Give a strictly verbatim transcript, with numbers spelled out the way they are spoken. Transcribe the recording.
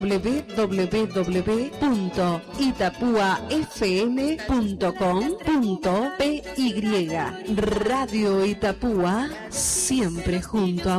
w w w punto itapúa f m punto com punto p y. Radio Itapúa, siempre junto a